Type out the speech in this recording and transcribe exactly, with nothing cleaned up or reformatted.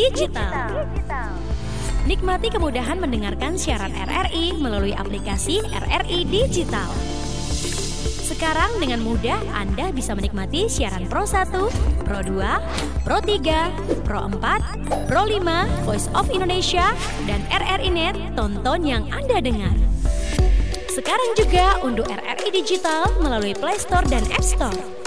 Digital. Nikmati kemudahan mendengarkan siaran R R I melalui aplikasi R R I Digital. Sekarang dengan mudah Anda bisa menikmati siaran Pro satu, Pro dua, Pro tiga, Pro empat, Pro lima, Voice of Indonesia, dan R R I Net, tonton yang Anda dengar. Sekarang juga unduh R R I Digital melalui Play Store dan App Store.